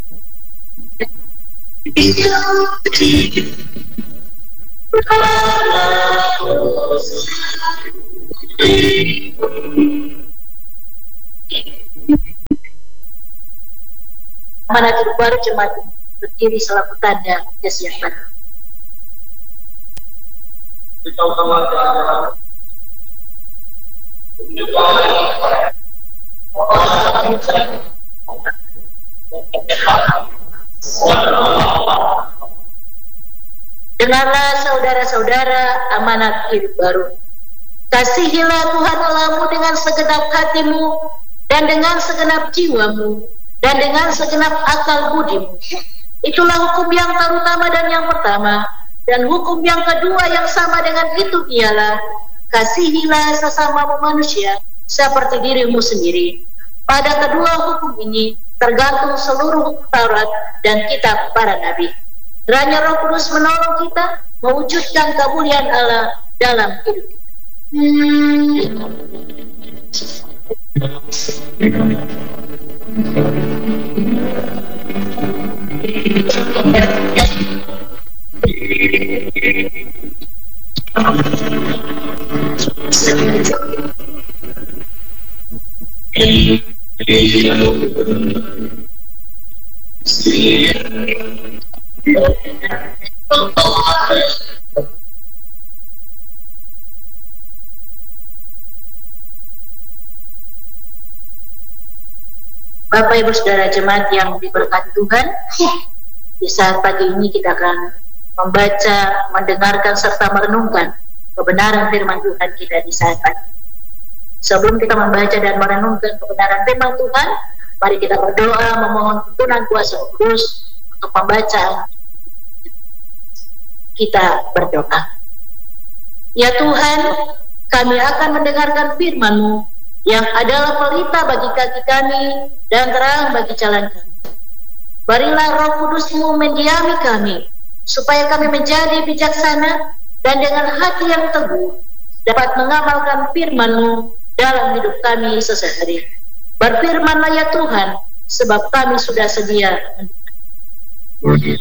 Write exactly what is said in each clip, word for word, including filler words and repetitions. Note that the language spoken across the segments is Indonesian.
Amanat hidup baru jemaat berdiri selaku tanda kesiapan. Dengarlah saudara-saudara amanat hidup baru. Kasihilah Tuhan Allahmu dengan segenap hatimu dan dengan segenap jiwamu dan dengan segenap akal budimu. Itulah hukum yang terutama dan yang pertama. Dan hukum yang kedua yang sama dengan itu ialah kasihilah sesamamu manusia seperti dirimu sendiri. Pada kedua hukum ini tergantung seluruh Taurat dan kitab para nabi. Kiranya Roh Kudus menolong kita mewujudkan kemuliaan Allah dalam hidup kita. Bapak Ibu Saudara jemaat yang diberkati Tuhan, di saat pagi ini kita akan membaca, mendengarkan serta merenungkan kebenaran firman Tuhan kita di saat pagi. Sebelum kita membaca dan merenungkan kebenaran firman Tuhan, mari kita berdoa memohon tuntunan kuasa Roh Kudus untuk membaca. Kita berdoa. Ya Tuhan, kami akan mendengarkan firman-Mu yang adalah pelita bagi kaki kami dan terang bagi jalan kami. Berilah Roh Kudus-Mu mendiami kami, supaya kami menjadi bijaksana dan dengan hati yang teguh dapat mengamalkan firman-Mu dalam hidup kami sehari-hari. Berfirmanlah ya Tuhan, sebab kami sudah sedia mendengar.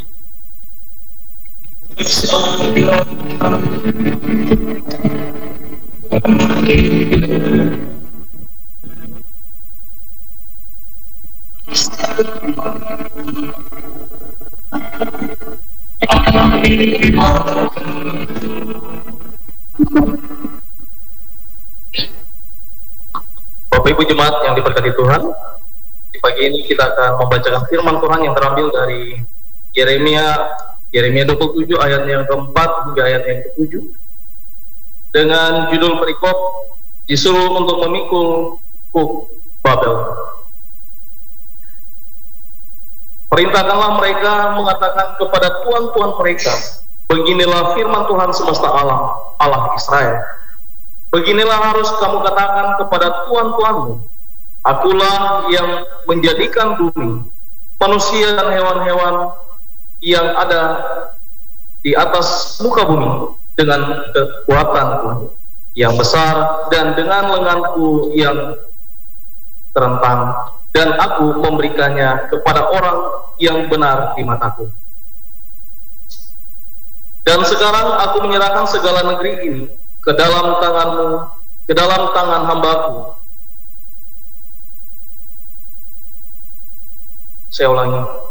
Bapak Ibu jemaat yang diberkati Tuhan, di pagi ini kita akan membacakan firman Tuhan yang terambil dari Yeremia Yeremia dua puluh tujuh ayat yang keempat hingga ayat yang ketujuh, dengan judul perikop disuruh untuk memikul kuk Babel. Perintahkanlah mereka mengatakan kepada tuan-tuan mereka, beginilah firman Tuhan semesta alam, Allah Israel. Beginilah harus kamu katakan kepada tuan-tuanmu, akulah yang menjadikan bumi, manusia dan hewan-hewan yang ada di atas muka bumi dengan kekuatanku yang besar dan dengan lenganku yang terentang, dan aku memberikannya kepada orang yang benar di mataku. Dan sekarang aku menyerahkan segala negeri ini ke dalam tanganmu, ke dalam tangan hambaku. Saya ulangi.